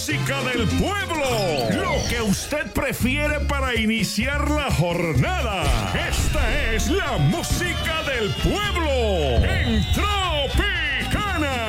música del pueblo. Lo que usted prefiere para iniciar la jornada. Esta es la música del pueblo. Entró